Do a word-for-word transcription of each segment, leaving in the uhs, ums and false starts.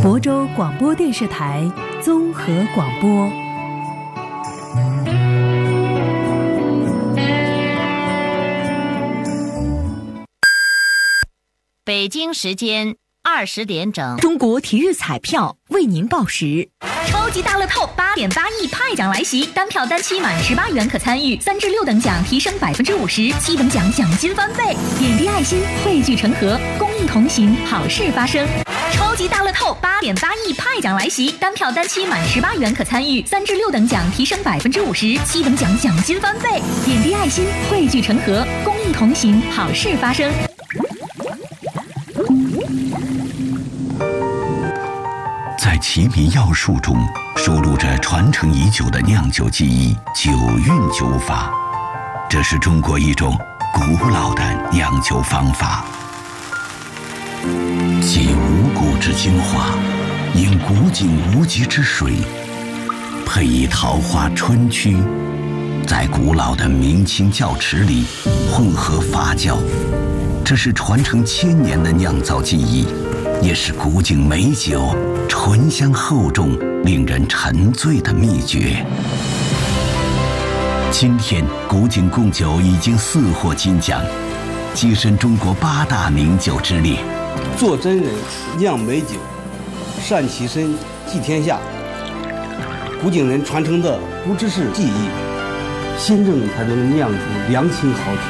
亳州广播电视台综合广播。 北京时间二十点整， 中国体育彩票为您报时。超级大乐透八点八亿派奖来袭，单票单期满十八元可参与，三至六等奖提升百分之五十，七等奖奖金翻倍。点滴爱心，汇聚成河，公益同行，好事发生。超级大乐透八点八亿派奖来袭，单票单期满十八元可参与，三至六等奖提升百分之五十，七等奖奖金翻倍。点滴爱心，汇聚成河，公益同行，好事发生。 在奇米药术中收录着传承已久的酿酒技艺九韵酒法，这是中国一种古老的酿酒方法，集五谷之精华，饮古井无极之水，配以桃花春曲，在古老的明清窖池里混合发酵，这是传承千年的酿造技艺，也是古井美酒醇香厚重、令人沉醉的秘诀。今天，古井贡酒已经四获金奖，跻身中国八大名酒之列。 做真人，酿美酒，善其身，济天下。古井人传承的不只是技艺，心正才能酿出良清好酒。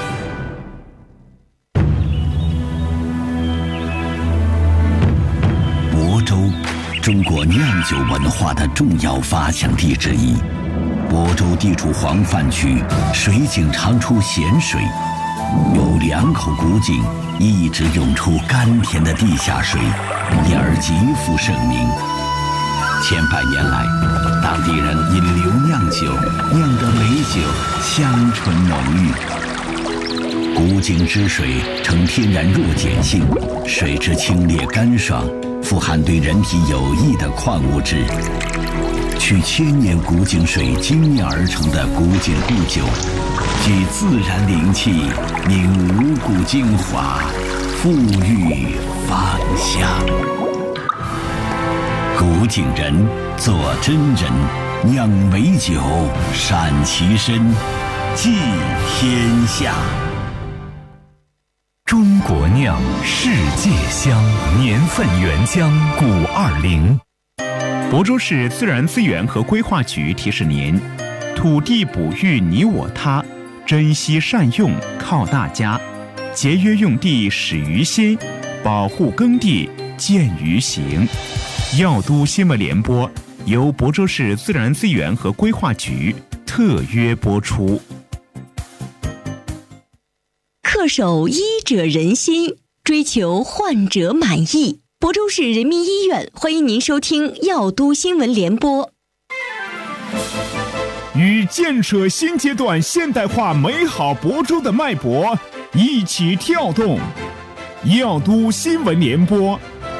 中国酿酒文化的重要发祥地之一，亳州地处黄泛区，水井常出咸水，有两口古井一直涌出甘甜的地下水，因而极负盛名。千百年来，当地人因流酿酒，酿得美酒香醇浓郁。古井之水呈天然弱碱性，水质清冽干爽，富含对人体有益的矿物质，取千年古井水精炼而成的古井固酒，具自然灵气，凝五谷精华，馥郁芳香。古井人做真人，酿美酒，善其身，济天下。 中国酿，世界香，年份原浆古二零。亳州市自然资源和规划局提示您：土地哺育你我他，珍惜善用靠大家，节约用地始于心，保护耕地见于行。药都新闻联播由亳州市自然资源和规划局特约播出。 恪守医者仁心，追求患者满意。亳州市人民医院欢迎您收听药都新闻联播。 与建设新阶段现代化美好亳州的脉搏一起跳动，药都新闻联播。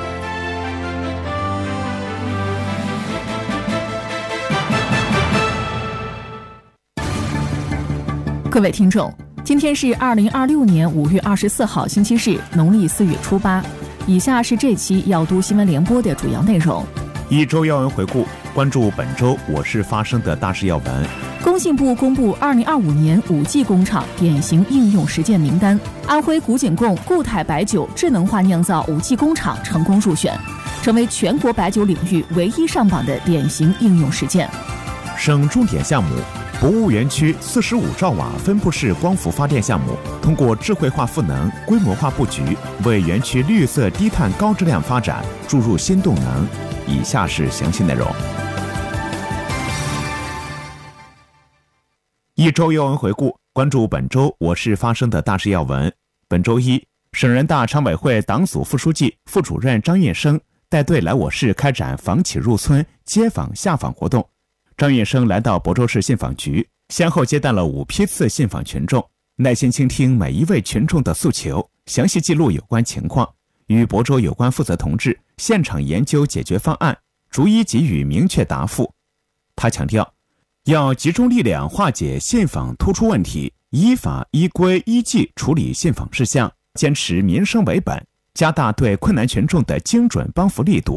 各位听众，今天是二零二六年五月二十四号星期日，农历四月初八。以下是这期药都新闻联播的主要内容。 一周要闻回顾，关注本周我市发生的大事要闻。 工信部公布二零二五年 五 G 工厂典型应用实践名单，安徽古井贡固态白酒智能化酿造 五 G 工厂成功入选，成为全国白酒领域唯一上榜的典型应用实践。 省重点项目博物园区四十五兆瓦分布式光伏发电项目，通过智慧化赋能、规模化布局，为园区绿色低碳高质量发展注入新动能。以下是详细内容。一周要闻回顾，关注本周我市发生的大事要闻。本周一，省人大常委会党组副书记、副主任张运生带队来我市开展访企入村、街访下访活动。张运生来到亳州市信访局，先后接待了五批次信访群众，耐心倾听每一位群众的诉求，详细记录有关情况，与亳州有关负责同志现场研究解决方案，逐一给予明确答复。他强调，要集中力量化解信访突出问题，依法依规依纪处理信访事项，坚持民生为本，加大对困难群众的精准帮扶力度，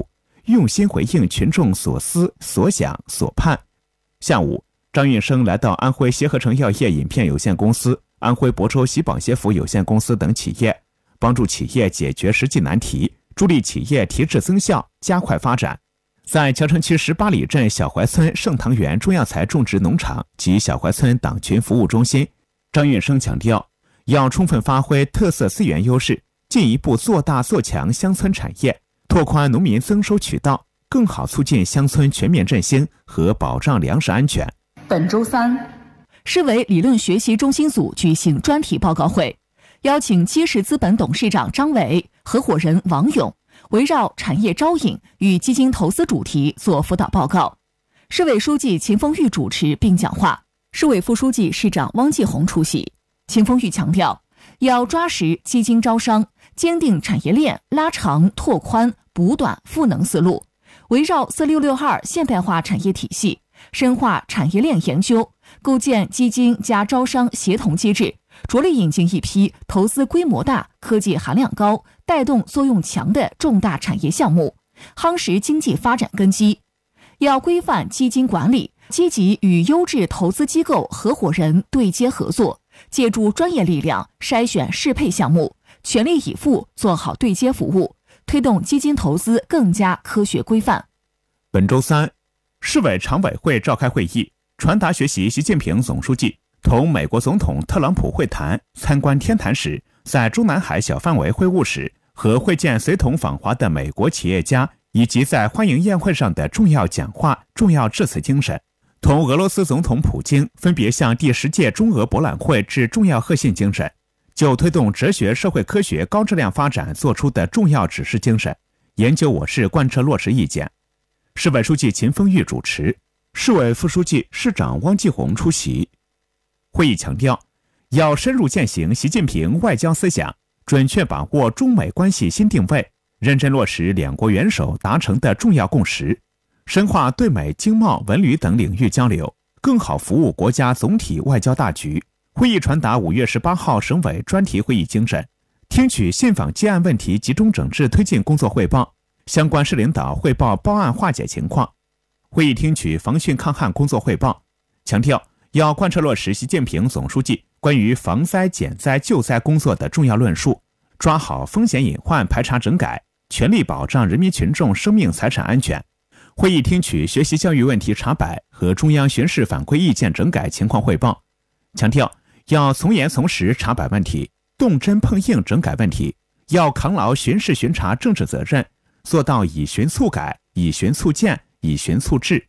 用心回应群众所思所想所盼。下午，张运生来到安徽协和城药业饮片有限公司、安徽亳州喜宝协福有限公司等企业，帮助企业解决实际难题，助力企业提质增效，加快发展。在桥城区十八里镇小槐村盛唐园中药材种植农场及小槐村党群服务中心，张运生强调，要充分发挥特色资源优势，进一步做大做强乡村产业，拓宽农民增收渠道，更好促进乡村全面振兴和保障粮食安全。 本周三，市委理论学习中心组举行专题报告会，邀请基石资本董事长张伟、合伙人王勇围绕产业招引与基金投资主题做辅导报告。市委书记秦风玉主持并讲话，市委副书记、市长汪继红出席。秦风玉强调，要抓实基金招商，坚定产业链拉长、拓宽、补短赋能思路，围绕四六六二现代化产业体系，深化产业链研究，构建基金加招商协同机制，着力引进一批投资规模大、科技含量高、带动作用强的重大产业项目，夯实经济发展根基。要规范基金管理，积极与优质投资机构合伙人对接合作，借助专业力量筛选适配项目，全力以赴做好对接服务，推动基金投资更加科学规范。 本周三，市委常委会召开会议，传达学习习近平总书记同美国总统特朗普会谈、参观天坛时，在中南海小范围会晤时和会见随同访华的美国企业家以及在欢迎宴会上的重要讲话、重要致辞精神，同俄罗斯总统普京分别向第十届中俄博览会致重要贺信精神，就推动哲学社会科学高质量发展作出的重要指示精神，研究我市贯彻落实意见。市委书记秦风玉主持，市委副书记、市长汪继红出席。会议强调，要深入践行习近平外交思想，准确把握中美关系新定位，认真落实两国元首达成的重要共识，深化对美经贸、文旅等领域交流，更好服务国家总体外交大局。会议传达五月十八号省委专题会议精神，听取信访接案问题集中整治推进工作汇报，相关市领导汇报报案化解情况。会议听取防汛抗旱工作汇报，强调要贯彻落实习近平总书记关于防灾减灾救灾工作的重要论述，抓好风险隐患排查整改，全力保障人民群众生命财产安全。会议听取学习教育问题查摆和中央巡视反馈意见整改情况汇报，强调要从严从实查摆问题，动真碰硬整改问题，要扛牢巡视巡查政治责任，做到以巡促改、以巡促建、以巡促治。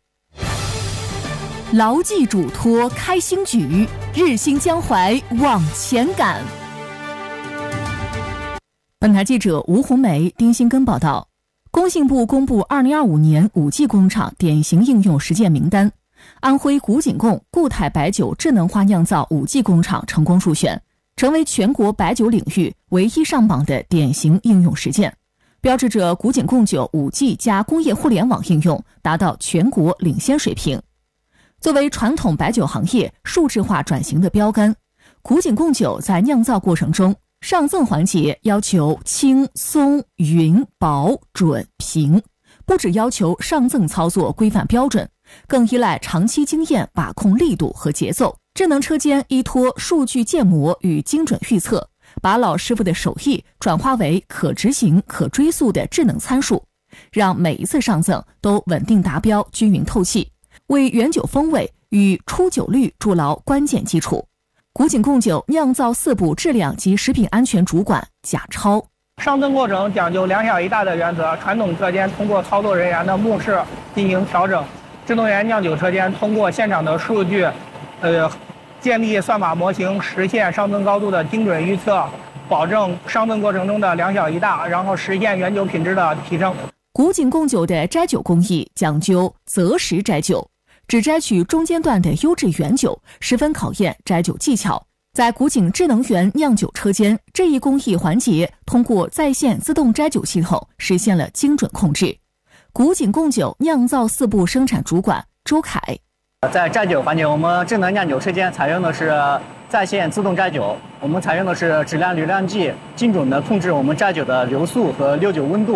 牢记嘱托开新局，日新江淮往前赶。本台记者吴红梅、丁新根报道，工信部公布二零二五年五 G 工厂典型应用实践名单，安徽古井贡固态白酒智能化酿造五 G 工厂成功入选，成为全国白酒领域唯一上榜的典型应用实践，标志着古井贡酒五 G 加工业互联网应用达到全国领先水平。作为传统白酒行业数字化转型的标杆，古井贡酒在酿造过程中，上赠环节要求轻、松、匀、薄、准、平，不只要求上赠操作规范标准，更依赖长期经验把控力度和节奏。智能车间依托数据建模与精准预测，把老师傅的手艺转化为可执行、可追溯的智能参数，让每一次上赠都稳定达标、均匀透气，为原酒风味与出酒率筑牢关键基础。古井贡酒酿造四部质量及食品安全主管贾超， 上赠过程讲究两小一大的原则，传统车间通过操作人员的目视进行调整，智能源酿酒车间通过现场的数据，呃，建立算法模型，实现上赠高度的精准预测，保证上赠过程中的两小一大，然后实现原酒品质的提升。 古井贡酒的摘酒工艺讲究择时摘酒，只摘取中间段的优质原酒，十分考验摘酒技巧。在古井智能源酿酒车间，这一工艺环节通过在线自动摘酒系统实现了精准控制。古井贡酒酿造四部生产主管周凯， 在摘酒环节，我们智能酿酒车间采用的是在线自动摘酒，我们采用的是质量流量计，精准的控制我们摘酒的流速和溜酒温度。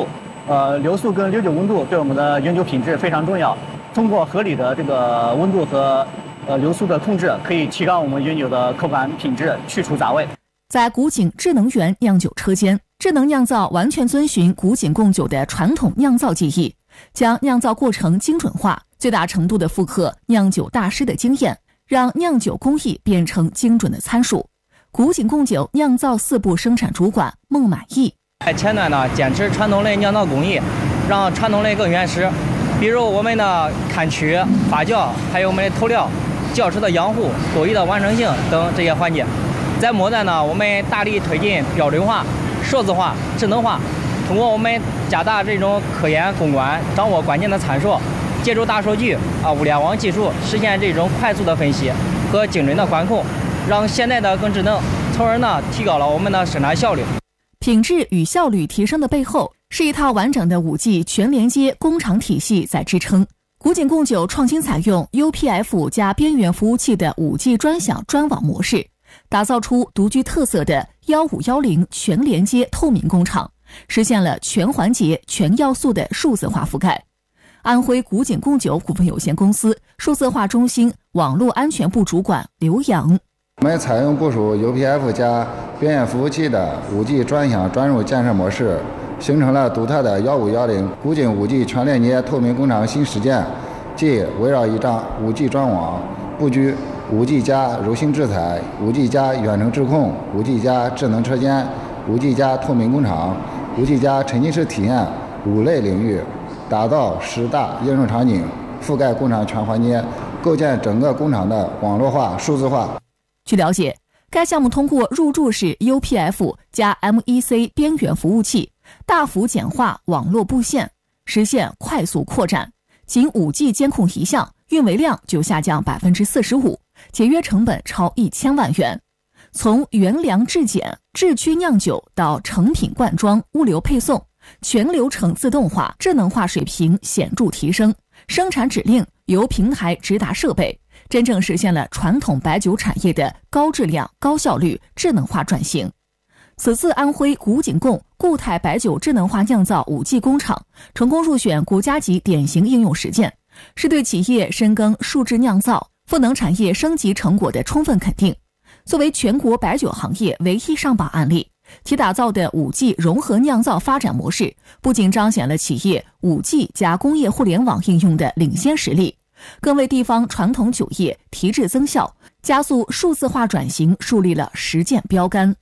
呃，流速跟流酒温度对我们的饮酒品质非常重要。通过合理的这个温度和呃流速的控制，可以提高我们饮酒的口感品质，去除杂味。 在古井智能园酿酒车间，智能酿造完全遵循古井贡酒的传统酿造技艺，将酿造过程精准化，最大程度地复刻酿酒大师的经验，让酿酒工艺变成精准的参数。古井贡酒酿造四部生产主管孟满意， 在前端呢，坚持传统类酿造工艺，让传统类更原始。比如我们的看曲、发酵，还有我们的投料、窖池的养护、多余的完成性等这些环节。在末端呢，我们大力推进标准化、数字化、智能化，通过我们加大这种科研攻关，掌握关键的参数，借助大数据啊、物联网技术，实现这种快速的分析和精准的管控，让现代的更智能，从而呢提高了我们的生产效率。 品质与效率提升的背后，是一套完整的 五 G 全连接工厂体系在支撑。古井贡酒创新采用 U P F 加边缘服务器的 五 G 专享专网模式，打造出独具特色的一五一零全连接透明工厂，实现了全环节全要素的数字化覆盖。安徽古井贡酒股份有限公司数字化中心网络安全部主管刘洋， 我们采用部署 U P F 加边缘服务器的 五 G 专享专入建设模式，形成了独特的一五一零古井 五 G 全链接透明工厂新实践，即围绕一张 五 G 专网，布局 五 G 加柔性制裁、五 G 加远程智控、五 G 加智能车间、五 G 加透明工厂、五 G 加沉浸式体验五类领域，打造十大应用场景，覆盖工厂全环节，构建整个工厂的网络化、数字化。 据了解，该项目通过入驻式 U P F 加 M E C 边缘服务器，大幅简化网络布线，实现快速扩展。仅 五 G 监控一项，运维量就下降 百分之四十五， 节约成本超一千万元。从原粮制碱、制曲酿酒到成品灌装、物流配送，全流程自动化、智能化水平显著提升，生产指令由平台直达设备，真正实现了传统白酒产业的高质量、高效率、智能化转型。此次安徽古井贡固态白酒智能化酿造 五 G 工厂成功入选国家级典型应用实践，是对企业深耕数字酿造、赋能产业升级成果的充分肯定。作为全国白酒行业唯一上榜案例，其打造的 五 G 融合酿造发展模式，不仅彰显了企业 五 G 加工业互联网应用的领先实力，更为地方传统酒业提质增效、加速数字化转型树立了实践标杆。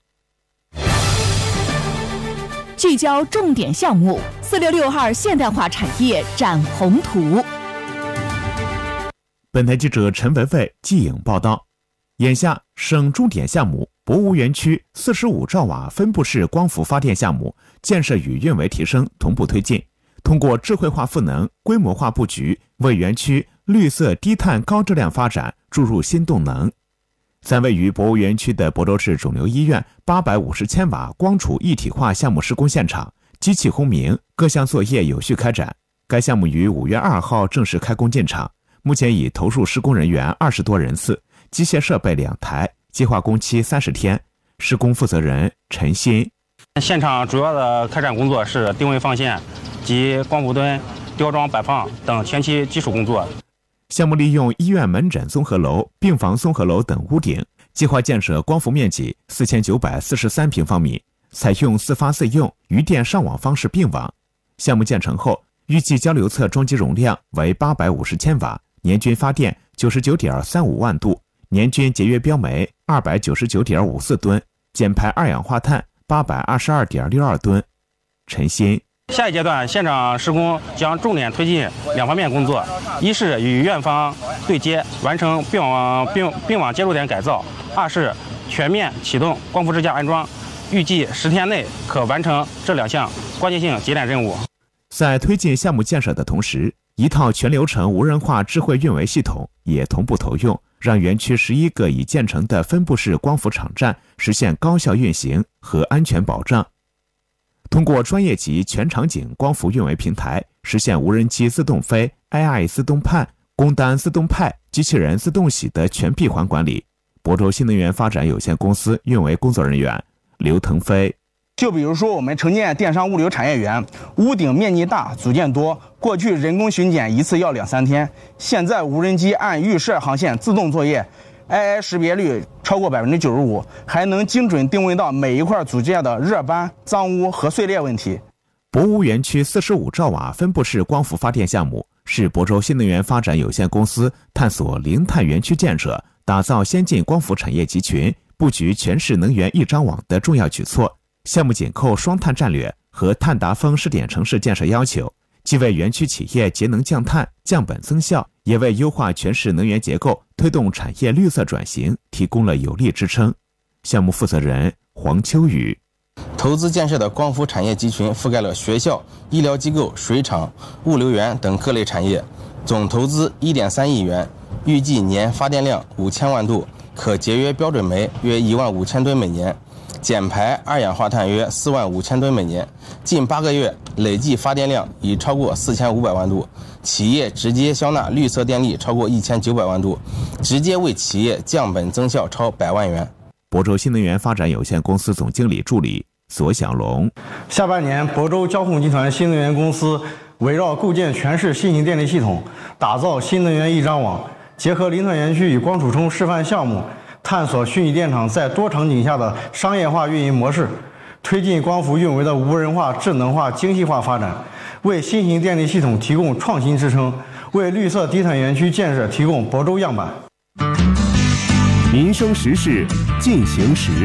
聚焦重点项目，四六六号现代化产业展宏图。 本台记者陈维维记影报道。眼下，省重点项目博物园区四十五兆瓦分布式光伏发电项目建设与运维提升同步推进，通过智慧化赋能、规模化布局，为园区绿色低碳高质量发展注入新动能。在位于博物园区的亳州市肿瘤医院八百五十千瓦光储一体化项目施工现场，机器轰鸣，各项作业有序开展。该项目于五月二号正式开工进场，目前已投入施工人员二十多人次，机械设备两台，计划工期三十天。施工负责人陈鑫： 现场主要的开展工作是定位放线及光伏墩、吊装摆放等前期基础工作。 项目利用医院门诊综合楼、病房综合楼等屋顶，计划建设光伏面积四千九百四十三平方米，采用自发自用、余电上网方式并网。项目建成后，预计交流侧装机容量为八百五十千瓦，年均发电九十九点三五万度，年均节约标煤二百九十九点五四吨，减排二氧化碳八百二十二点六二吨。陈鑫： 下一阶段现场施工将重点推进两方面工作，一是与院方对接，完成并网并并网接入点改造；二是全面启动光伏支架安装，预计十天内可完成这两项关键性节点任务。 在推进项目建设的同时，一套全流程无人化智慧运维系统也同步投用，让园区十一个已建成的分布式光伏场站实现高效运行和安全保障。通过专业级全场景光伏运维平台，实现无人机自动飞、A I 自动判、工单自动派、机器人自动洗的全闭环管理。亳州新能源发展有限公司运维工作人员刘腾飞： 就比如说我们承建电商物流产业园，屋顶面积大，组件多，过去人工巡检一次要两三天，现在无人机按预设航线自动作业 ，A I 识别率超过百分之九十五，还能精准定位到每一块组件的热斑、脏污和碎裂问题。 博坞园区四十五兆瓦分布式光伏发电项目是亳州新能源发展有限公司探索零碳园区建设、打造先进光伏产业集群、布局全市能源一张网的重要举措。项目紧扣双碳战略和碳达峰试点城市建设要求，既为园区企业节能降碳、降本增效，也为优化全市能源结构、推动产业绿色转型提供了有力支撑。项目负责人黄秋雨。 投资建设的光伏产业集群覆盖了学校、医疗机构、水厂、物流园等各类产业，总投资 一点三亿元，预计年发电量五千万度，可节约标准煤约一万五千吨每年，减排二氧化碳约四万五千吨每年。近八个月累计发电量已超过四千五百万度，企业直接消纳绿色电力超过一千九百万度，直接为企业降本增效超百万元。 亳州新能源发展有限公司总经理助理索小龙。 下半年，亳州交控集团新能源公司围绕构建全市新型电力系统，打造新能源一张网，结合林特园区与光储充示范项目，探索虚拟电厂在多场景下的商业化运营模式，推进光伏运维的无人化、智能化、精细化发展，为新型电力系统提供创新支撑，为绿色低碳园区建设提供亳州样板。 民生时事进行时。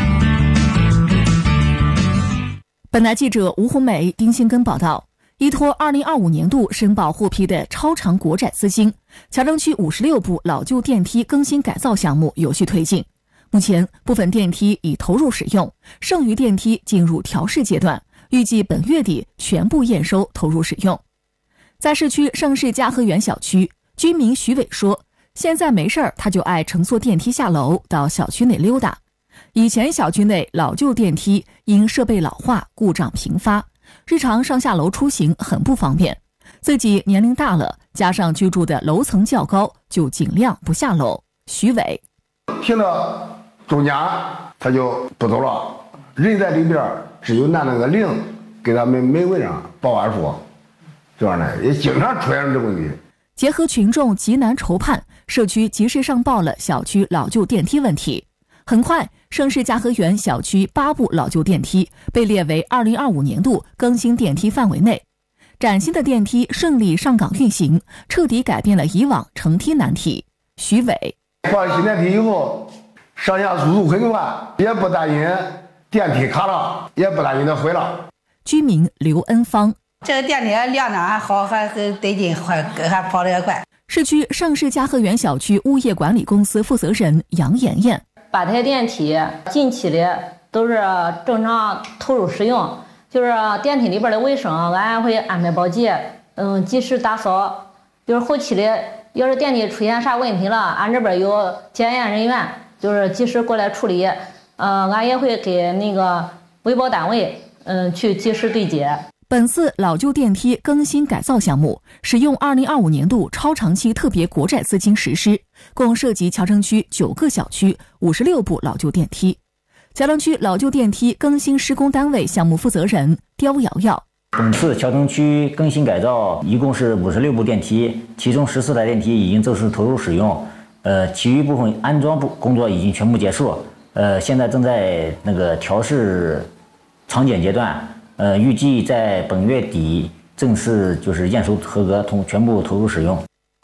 本台记者吴红梅、丁新根报道，依托二零二五年度申报获批的超长国债资金，乔城区五十六部老旧电梯更新改造项目有序推进。目前，部分电梯已投入使用，剩余电梯进入调试阶段，预计本月底全部验收投入使用。在市区盛世嘉和园小区，居民徐伟说，现在没事儿他就爱乘坐电梯下楼到小区内溜达。以前小区内老旧电梯因设备老化故障频发，日常上下楼出行很不方便。自己年龄大了，加上居住的楼层较高，就尽量不下楼。徐伟停到中间他就不走了，人在里边只有拿那个铃给他们门卫上报完数，这样的也经常出现这个问题。 结合群众急难愁盼，社区及时上报了小区老旧电梯问题。很快，盛世嘉和园小区八部老旧电梯被列为二零二五年度更新电梯范围内。崭新的电梯顺利上岗运行，彻底改变了以往乘梯难题。徐伟换新电梯以后，上下速度很快，也不担心电梯卡了，也不担心它毁了。 居民刘恩芳， 这个电梯亮的还好，还很得劲，还还跑得也快。 市区盛世嘉和园小区物业管理公司负责人杨妍妍， 八台电梯近期的都是正常投入使用，就是电梯里边的卫生，俺会安排保洁，嗯，及时打扫。就是后期的，要是电梯出现啥问题了，俺这边有检验人员，就是及时过来处理。呃，俺也会给那个维保单位，嗯，去及时对接。 本次老旧电梯更新改造项目使用二零二五年度超长期特别国债资金实施，共涉及乔城区九个小区五十六部老旧电梯。乔城区老旧电梯更新施工单位项目负责人刁瑶瑶， 本次乔城区更新改造一共是五十六部电梯，其中十四台电梯已经正式投入使用，呃，其余部分安装部工作已经全部结束，呃，现在正在那个调试长检阶段。呃，预计在本月底正式就是验收合格，同全部投入使用。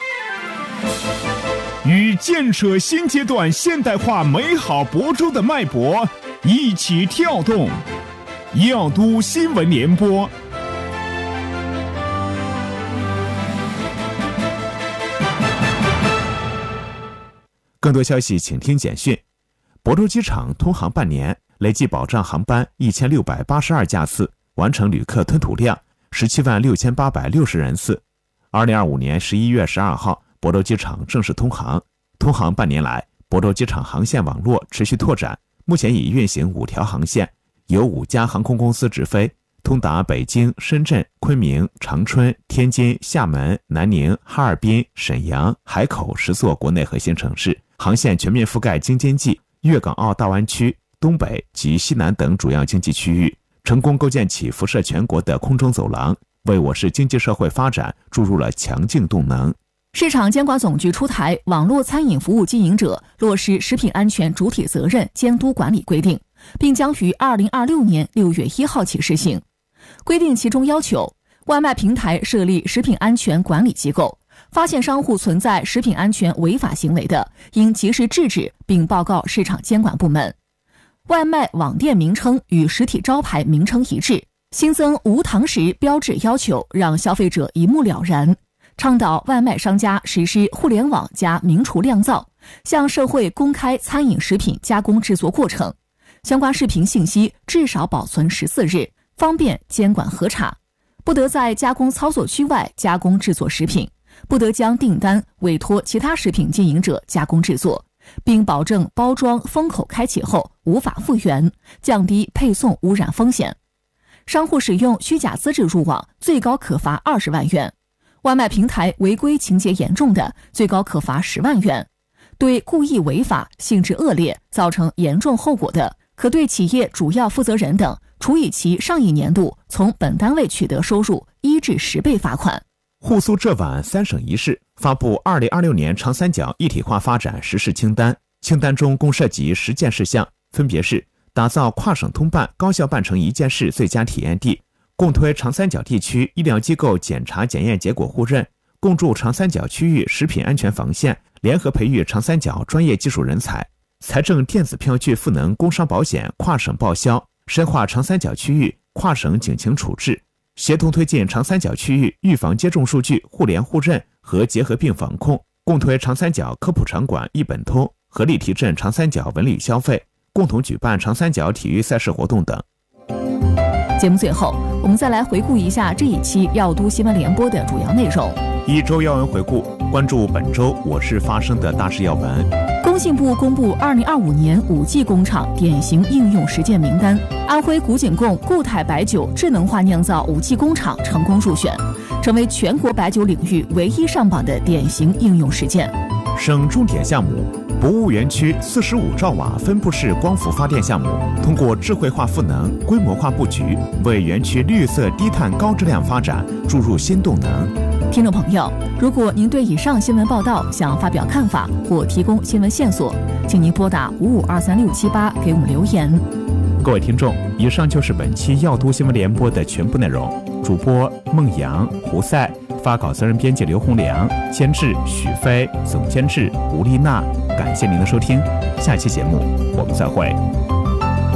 与建设新阶段现代化美好亳州的脉搏一起跳动，耀都新闻联播。 更多消息请听简讯。亳州机场通航半年，累计保障航班一千六百八十二架次，完成旅客吞吐量十七万六千八百六十人次。二零二五年十一月十二号，亳州机场正式通航。通航半年来，亳州机场航线网络持续拓展，目前已运行五条航线，由五家航空公司直飞，通达北京、深圳、昆明、长春、天津、厦门、南宁、哈尔滨、沈阳、海口十座国内核心城市，航线全面覆盖京津冀、粤港澳大湾区、东北及西南等主要经济区域， 成功构建起辐射全国的空中走廊，为我市经济社会发展注入了强劲动能。 市场监管总局出台《网络餐饮服务经营者落实食品安全主体责任监督管理规定》，并将于二零二六年六月一号起施行。规定其中要求，外卖平台设立食品安全管理机构，发现商户存在食品安全违法行为的，应及时制止并报告市场监管部门。外卖网店名称与实体招牌名称一致，新增无堂食标志要求，让消费者一目了然。倡导外卖商家实施互联网加明厨亮灶，向社会公开餐饮食品加工制作过程，相关视频信息至少保存十四日，方便监管核查。不得在加工操作区外加工制作食品，不得将订单委托其他食品经营者加工制作，并保证包装封口开启后无法复原，降低配送污染风险。商户使用虚假资质入网，最高可罚二十万元。外卖平台违规情节严重的，最高可罚十万元。对故意违法、性质恶劣、造成严重后果的，可对企业主要负责人等处以其上一年度从本单位取得收入一至十倍罚款。 沪苏浙皖三省一市发布二零二六年长三角一体化发展实施清单，清单中共涉及十件事项，分别是打造跨省通办、高效办成一件事最佳体验地，共推长三角地区医疗机构检查检验结果互认，共筑长三角区域食品安全防线，联合培育长三角专业技术人才。财政电子票据赋能工伤保险跨省报销，深化长三角区域跨省警情处置，协同推进长三角区域预防接种数据互联互认和结合并防控，共推长三角科普场馆一本通，合力提振长三角文旅消费，共同举办长三角体育赛事活动等。 节目最后，我们再来回顾一下这一期药都新闻联播的主要内容。 一周要闻回顾，关注本周我市发生的大事要闻。 工信部公布二零二五年五 G 工厂典型应用实践名单，安徽古井贡固态白酒智能化酿造五 G 工厂成功入选，成为全国白酒领域唯一上榜的典型应用实践。 省重点项目博物园区四十五兆瓦分布式光伏发电项目，通过智慧化赋能、规模化布局，为园区绿色低碳高质量发展注入新动能。 听众朋友，如果您对以上新闻报道想发表看法或提供新闻线索，请您拨打五五二三六七八给我们留言。 各位听众，以上就是本期药都新闻联播的全部内容。主播孟阳、胡赛，发稿责任编辑刘洪良，监制许飞，总监制吴丽娜。感谢您的收听，下期节目我们再会。